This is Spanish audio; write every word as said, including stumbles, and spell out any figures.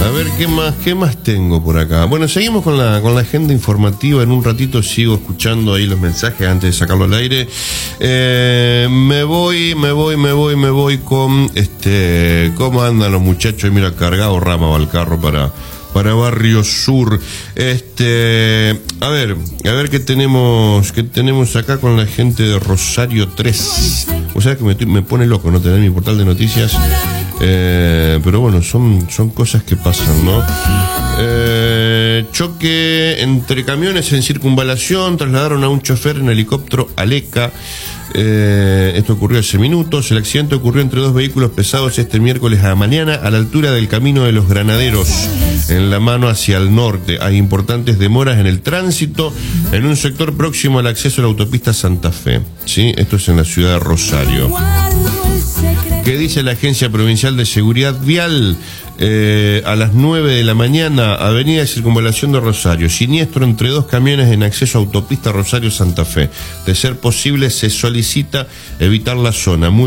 A ver, ¿qué más, qué más tengo por acá? Bueno, seguimos con la, con la agenda informativa. En un ratito sigo escuchando ahí los mensajes antes de sacarlo al aire. Eh, me voy, me voy, me voy, me voy con este. ¿Cómo andan los muchachos? Mira, cargado Rama va el carro para, para Barrio Sur. Este, a ver, a ver qué tenemos, qué tenemos acá con la gente de Rosario tres. O sea que me, me pone loco no tener mi portal de noticias. Eh, pero bueno, son, son cosas que pasan, ¿no? Eh, choque entre camiones en circunvalación, trasladaron a un chofer en helicóptero a Leca. Eh, esto ocurrió hace minutos. El accidente ocurrió entre dos vehículos pesados este miércoles a la mañana a la altura del Camino de los Granaderos, en la mano hacia el norte. Hay importantes demoras en el tránsito en un sector próximo al acceso a la autopista Santa Fe, ¿sí? Esto es en la ciudad de Rosario. ¿Qué dice la Agencia Provincial de Seguridad Vial? Eh, a las nueve de la mañana, avenida de Circunvalación de Rosario, siniestro entre dos camiones en acceso a autopista Rosario-Santa Fe. De ser posible, se solicita evitar la zona.